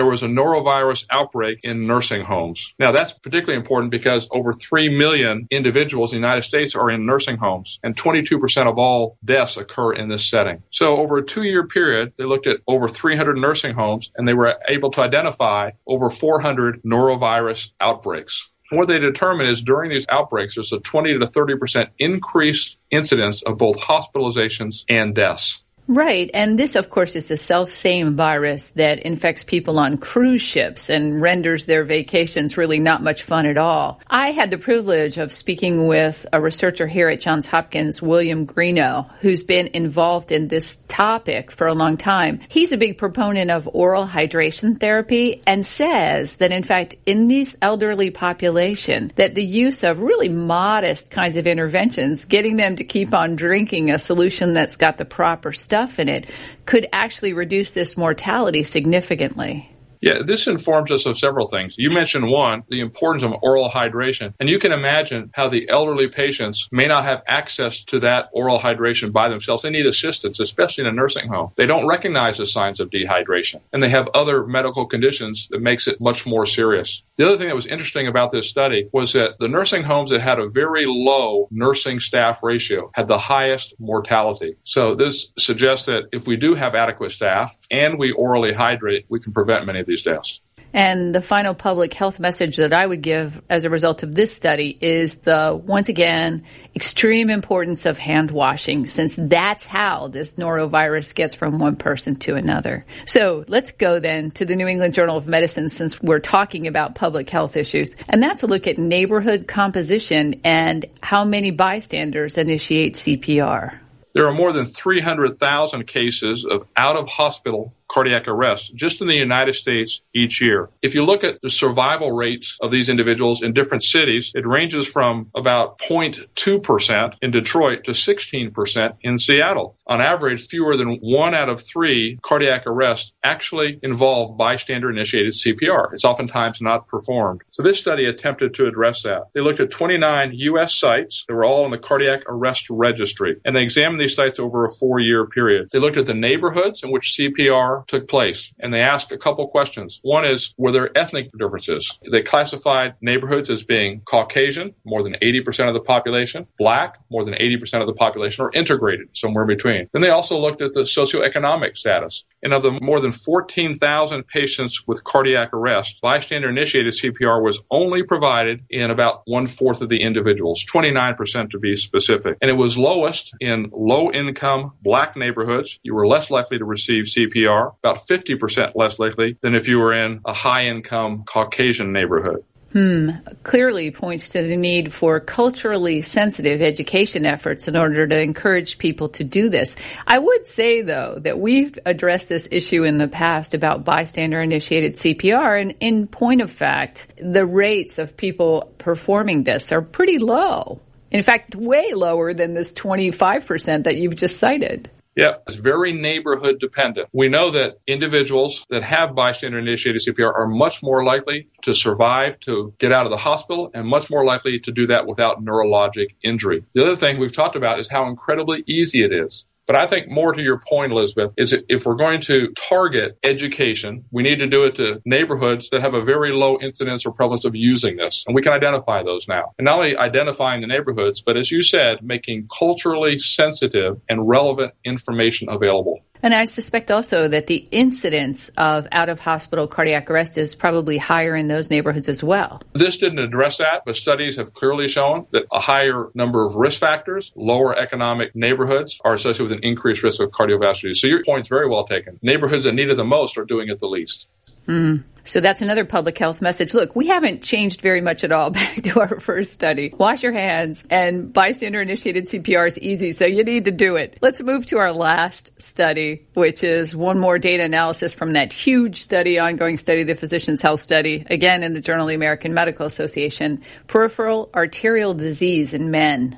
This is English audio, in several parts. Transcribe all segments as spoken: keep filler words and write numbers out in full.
there was a norovirus outbreak in nursing homes. Now, that's particularly important because over three million individuals in the United States are in nursing homes, and twenty-two percent of all deaths occur in this setting. So over a two-year period, they looked at over three hundred nursing homes, and they were able to identify over four hundred norovirus outbreaks. And what they determined is during these outbreaks, there's a twenty to thirty percent increased incidence of both hospitalizations and deaths. Right. And this, of course, is the self-same virus that infects people on cruise ships and renders their vacations really not much fun at all. I had the privilege of speaking with a researcher here at Johns Hopkins, William Greeno, who's been involved in this topic for a long time. He's a big proponent of oral hydration therapy and says that, in fact, in this elderly population, that the use of really modest kinds of interventions, getting them to keep on drinking a solution that's got the proper stuff in it, could actually reduce this mortality significantly. Yeah, this informs us of several things. You mentioned one, the importance of oral hydration. And you can imagine how the elderly patients may not have access to that oral hydration by themselves. They need assistance, especially in a nursing home. They don't recognize the signs of dehydration, and they have other medical conditions that makes it much more serious. The other thing that was interesting about this study was that the nursing homes that had a very low nursing staff ratio had the highest mortality. So this suggests that if we do have adequate staff and we orally hydrate, we can prevent many of these deaths. And the final public health message that I would give as a result of this study is the, once again, extreme importance of hand washing, since that's how this norovirus gets from one person to another. So let's go then to the New England Journal of Medicine, since we're talking about public health issues. And that's a look at neighborhood composition and how many bystanders initiate C P R. There are more than three hundred thousand cases of out-of-hospital cardiac arrest just in the United States each year. If you look at the survival rates of these individuals in different cities, it ranges from about zero point two percent in Detroit to sixteen percent in Seattle. On average, fewer than one out of three cardiac arrests actually involve bystander-initiated C P R. It's oftentimes not performed. So this study attempted to address that. They looked at twenty-nine U S sites that were all in the cardiac arrest registry, and they examined these sites over a four-year period. They looked at the neighborhoods in which C P R took place, and they asked a couple questions. One is, were there ethnic differences? They classified neighborhoods as being Caucasian, more than eighty percent of the population, Black, more than eighty percent of the population, or integrated, somewhere in between. Then they also looked at the socioeconomic status. And of the more than fourteen thousand patients with cardiac arrest, bystander-initiated C P R was only provided in about one-fourth of the individuals, twenty-nine percent to be specific. And it was lowest in low-income Black neighborhoods. You were less likely to receive C P R, about fifty percent less likely than if you were in a high-income Caucasian neighborhood. Hmm. Clearly points to the need for culturally sensitive education efforts in order to encourage people to do this. I would say, though, that we've addressed this issue in the past about bystander-initiated C P R, and in point of fact, the rates of people performing this are pretty low. In fact, way lower than this twenty-five percent that you've just cited. Yeah, it's very neighborhood dependent. We know that individuals that have bystander-initiated C P R are much more likely to survive, to get out of the hospital, and much more likely to do that without neurologic injury. The other thing we've talked about is how incredibly easy it is. But I think more to your point, Elizabeth, is that if we're going to target education, we need to do it to neighborhoods that have a very low incidence or prevalence of using this. And we can identify those now. And not only identifying the neighborhoods, but as you said, making culturally sensitive and relevant information available. And I suspect also that the incidence of out-of-hospital cardiac arrest is probably higher in those neighborhoods as well. This didn't address that, but studies have clearly shown that a higher number of risk factors, lower economic neighborhoods, are associated with an increased risk of cardiovascular disease. So your point's very well taken. Neighborhoods that need it the most are doing it the least. Mm. So that's another public health message. Look, we haven't changed very much at all back to our first study. Wash your hands, and bystander-initiated C P R is easy, so you need to do it. Let's move to our last study, which is one more data analysis from that huge study, ongoing study, the Physicians' Health Study, again in the Journal of the American Medical Association, peripheral arterial disease in men.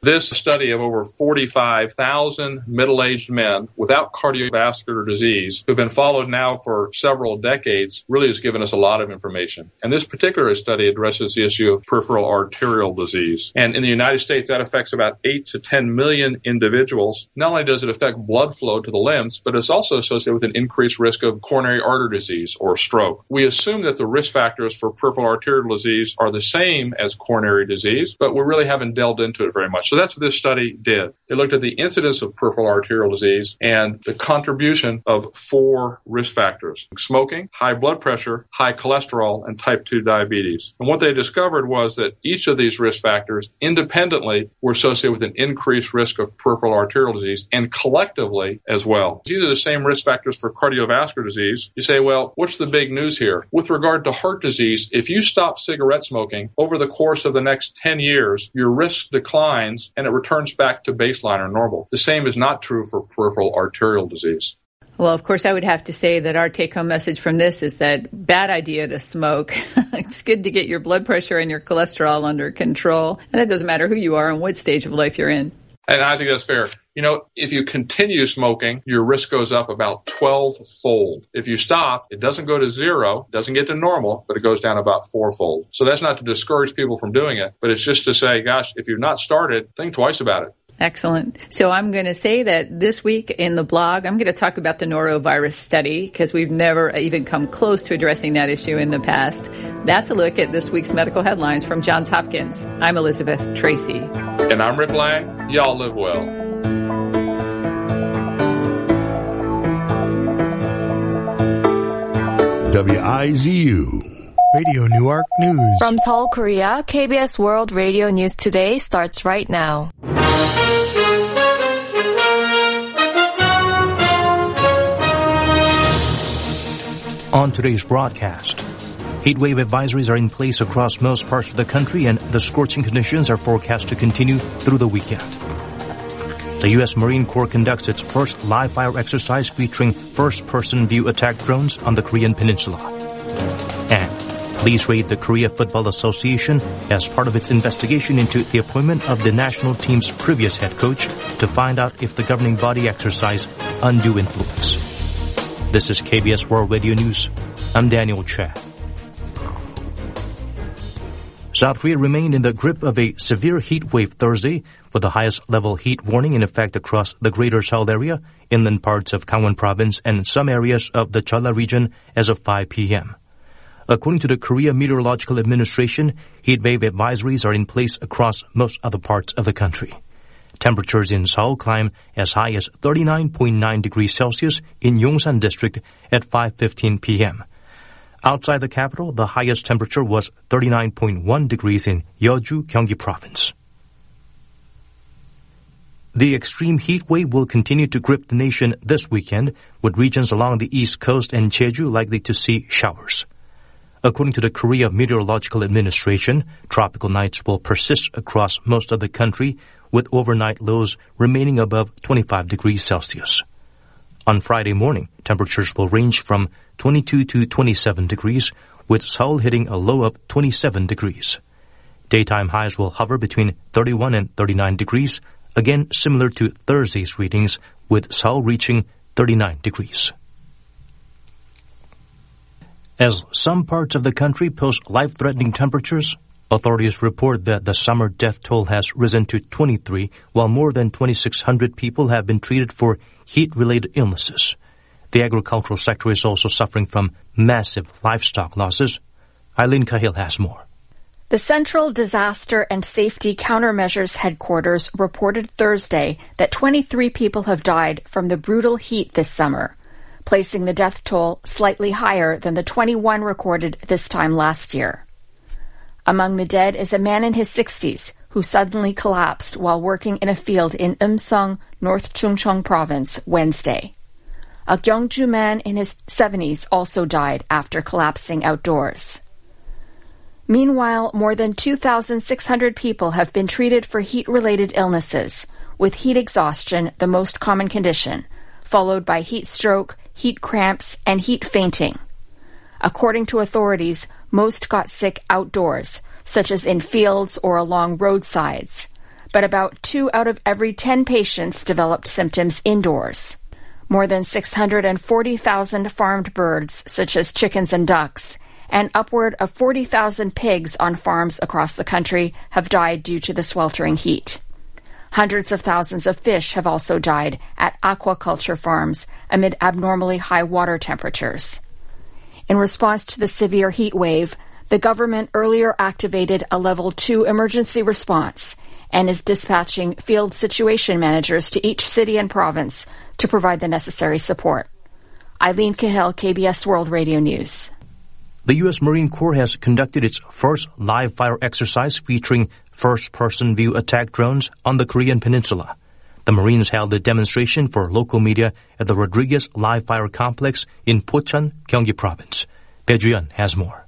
This study of over forty-five thousand middle-aged men without cardiovascular disease who've been followed now for several decades really has given us a lot of information. And this particular study addresses the issue of peripheral arterial disease. And in the United States, that affects about eight to ten million individuals. Not only does it affect blood flow to the limbs, but it's also associated with an increased risk of coronary artery disease or stroke. We assume that the risk factors for peripheral arterial disease are the same as coronary disease, but we really haven't delved into it very much. So that's what this study did. They looked at the incidence of peripheral arterial disease and the contribution of four risk factors: smoking, high blood pressure, high cholesterol, and type two diabetes. And what they discovered was that each of these risk factors independently were associated with an increased risk of peripheral arterial disease and collectively as well. These are the same risk factors for cardiovascular disease. You say, well, what's the big news here? With regard to heart disease, if you stop cigarette smoking over the course of the next ten years, your risk declines and it returns back to baseline or normal. The same is not true for peripheral arterial disease. Well, of course, I would have to say that our take-home message from this is that bad idea to smoke. It's good to get your blood pressure and your cholesterol under control. And it doesn't matter who you are and what stage of life you're in. And I think that's fair. You know, if you continue smoking, your risk goes up about twelve-fold. If you stop, it doesn't go to zero, doesn't get to normal, but it goes down about four-fold. So that's not to discourage people from doing it, but it's just to say, gosh, if you've not started, think twice about it. Excellent. So I'm going to say that this week in the blog, I'm going to talk about the norovirus study because we've never even come close to addressing that issue in the past. That's a look at this week's medical headlines from Johns Hopkins. I'm Elizabeth Tracy. And I'm Rick Lang. Y'all live well. W I Z U Radio Newark News. From Seoul, Korea, K B S World Radio News Today starts right now. On today's broadcast, heatwave advisories are in place across most parts of the country, and the scorching conditions are forecast to continue through the weekend. The U S Marine Corps conducts its first live-fire exercise featuring first-person view attack drones on the Korean Peninsula. And police raid the Korea Football Association as part of its investigation into the appointment of the national team's previous head coach to find out if the governing body exercised undue influence. This is K B S World Radio News. I'm Daniel Che. South Korea remained in the grip of a severe heat wave Thursday, with the highest level heat warning in effect across the greater Seoul area, inland parts of Gangwon province, and some areas of the Jeolla region as of five p.m. According to the Korea Meteorological Administration, heat wave advisories are in place across most other parts of the country. Temperatures in Seoul climb as high as thirty-nine point nine degrees Celsius in Yongsan district at five fifteen p.m. Outside the capital, the highest temperature was thirty-nine point one degrees in Yeoju, Gyeonggi province. The extreme heat wave will continue to grip the nation this weekend, with regions along the east coast and Jeju likely to see showers. According to the Korea Meteorological Administration, tropical nights will persist across most of the country, with overnight lows remaining above twenty-five degrees Celsius. On Friday morning, temperatures will range from twenty-two to twenty-seven degrees, with Seoul hitting a low of twenty-seven degrees. Daytime highs will hover between thirty-one and thirty-nine degrees, again similar to Thursday's readings, with Seoul reaching thirty-nine degrees. As some parts of the country post life-threatening temperatures, authorities report that the summer death toll has risen to twenty-three, while more than twenty-six hundred people have been treated for heat-related illnesses. The agricultural sector is also suffering from massive livestock losses. Eileen Cahill has more. The Central Disaster and Safety Countermeasures Headquarters reported Thursday that twenty-three people have died from the brutal heat this summer, placing the death toll slightly higher than the twenty-one recorded this time last year. Among the dead is a man in his sixties who suddenly collapsed while working in a field in Eumseong, North Chungcheong Province, Wednesday. A Gyeongju man in his seventies also died after collapsing outdoors. Meanwhile, more than two thousand six hundred people have been treated for heat-related illnesses, with heat exhaustion the most common condition, followed by heat stroke, heat cramps, and heat fainting. According to authorities, most got sick outdoors, such as in fields or along roadsides. but about two out of every ten patients developed symptoms indoors. More than six hundred forty thousand farmed birds, such as chickens and ducks, and upward of forty thousand pigs on farms across the country have died due to the sweltering heat. Hundreds of thousands of fish have also died at aquaculture farms amid abnormally high water temperatures. In response to the severe heat wave, the government earlier activated a level two emergency response and is dispatching field situation managers to each city and province to provide the necessary support. Eileen Cahill, K B S World Radio News. The U S Marine Corps has conducted its first live-fire exercise featuring first-person view attack drones on the Korean Peninsula. The Marines held the demonstration for local media at the Rodriguez Live-Fire Complex in Pocheon, Gyeonggi Province. Bae Ju-yeon has more.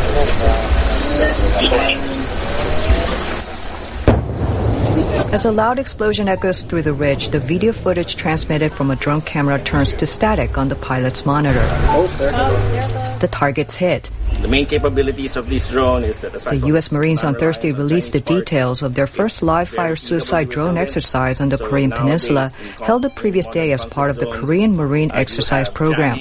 As a loud explosion echoes through the ridge, the video footage transmitted from a drone camera turns to static on the pilot's monitor. The target's hit. The main capabilities of this drone is that the U S Marines on Thursday released the details of their first live-fire suicide drone exercise on the Korean Peninsula, held the previous day as part of the Korean Marine Exercise Program.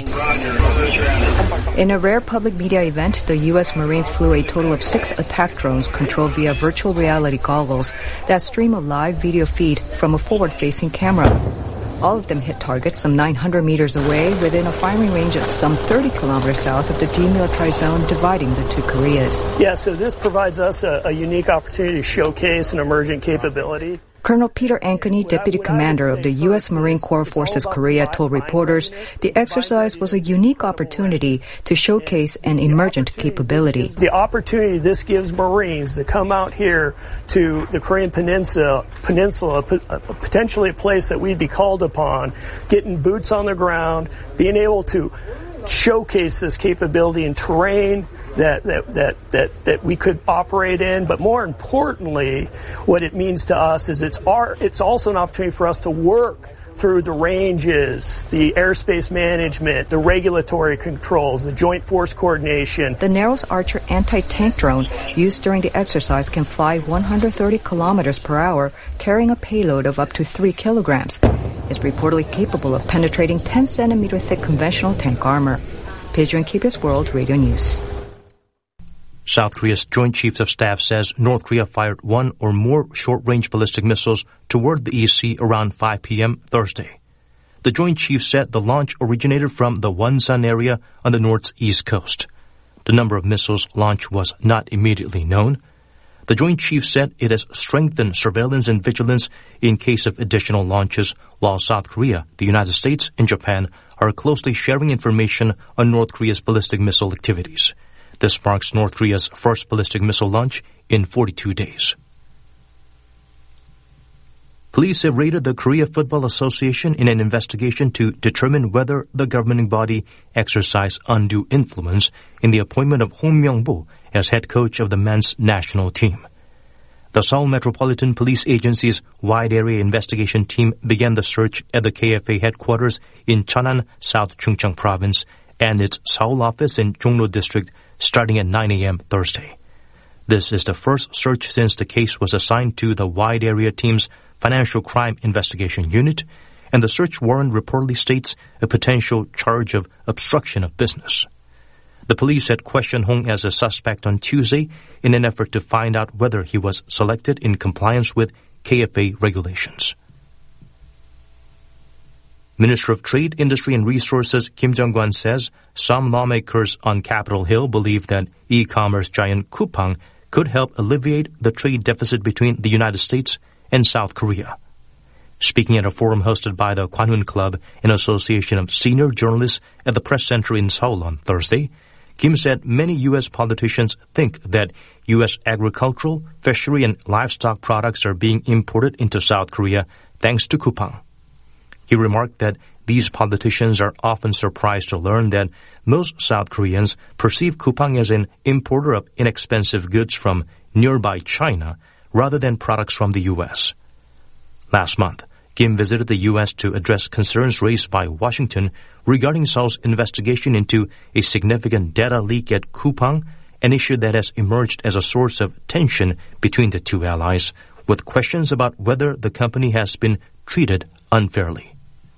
In a rare public media event, the U S Marines flew a total of six attack drones controlled via virtual reality goggles that stream a live video feed from a forward-facing camera. All of them hit targets some nine hundred meters away within a firing range of some thirty kilometers south of the demilitarized zone dividing the two Koreas. Yeah, so this provides us a, a unique opportunity to showcase an emerging capability. Colonel Peter Ankeny, Deputy Commander of the U S Marine Corps Forces Korea, told reporters the exercise was a unique opportunity to showcase an emergent capability. The opportunity this gives Marines to come out here to the Korean Peninsula, Peninsula, potentially a place that we'd be called upon, getting boots on the ground, being able to showcase this capability in terrain that, that, that, that, that we could operate in. But more importantly, what it means to us is it's our, it's also an opportunity for us to work through the ranges, the airspace management, the regulatory controls, the joint force coordination. The Narrows Archer anti-tank drone used during the exercise can fly one hundred thirty kilometers per hour, carrying a payload of up to three kilograms. It's reportedly capable of penetrating ten centimeter thick conventional tank armor. Bae Ju-yeon, K B S World Radio News. South Korea's Joint Chiefs of Staff says North Korea fired one or more short-range ballistic missiles toward the East Sea around five p.m. Thursday. The Joint Chiefs said the launch originated from the Wonsan area on the North's east coast. The number of missiles launched was not immediately known. The Joint Chiefs said it has strengthened surveillance and vigilance in case of additional launches, while South Korea, the United States, and Japan are closely sharing information on North Korea's ballistic missile activities. This marks North Korea's first ballistic missile launch in forty-two days. Police have raided the Korea Football Association in an investigation to determine whether the governing body exercised undue influence in the appointment of Hong Myung-bo as head coach of the men's national team. The Seoul Metropolitan Police Agency's wide area investigation team began the search at the K F A headquarters in Cheonan, South Chungcheong Province, and its Seoul office in Jongno District starting at nine a.m. Thursday. This is the first search since the case was assigned to the wide area team's Financial Crime Investigation Unit, and the search warrant reportedly states a potential charge of obstruction of business. The police had questioned Hong as a suspect on Tuesday in an effort to find out whether he was selected in compliance with K F A regulations. Minister of Trade, Industry and Resources Kim Jong-kwan says some lawmakers on Capitol Hill believe that e-commerce giant Coupang could help alleviate the trade deficit between the United States and South Korea. Speaking at a forum hosted by the Kwanhoon Club, an association of senior journalists at the Press Center in Seoul on Thursday, Kim said many U S politicians think that U S agricultural, fishery, and livestock products are being imported into South Korea thanks to Coupang. He remarked that these politicians are often surprised to learn that most South Koreans perceive Coupang as an importer of inexpensive goods from nearby China rather than products from the U S. Last month, Kim visited the U S to address concerns raised by Washington regarding Seoul's investigation into a significant data leak at Coupang, an issue that has emerged as a source of tension between the two allies, with questions about whether the company has been treated unfairly.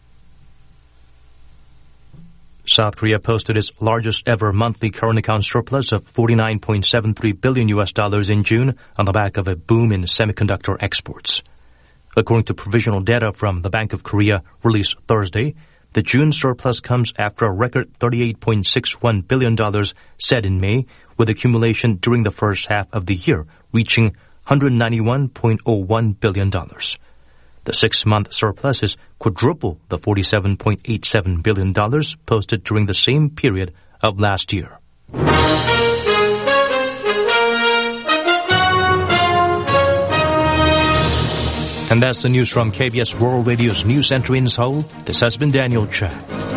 South Korea posted its largest ever monthly current account surplus of forty-nine point seven three billion U S dollars in June on the back of a boom in semiconductor exports. According to provisional data from the Bank of Korea released Thursday, the June surplus comes after a record thirty-eight point six one billion dollars set in May, with accumulation during the first half of the year reaching one hundred ninety-one point zero one billion dollars. The six-month surplus is quadruple the forty-seven point eight seven billion dollars posted during the same period of last year. And that's the news from K B S World Radio's News Center in Seoul. This has been Daniel Chang.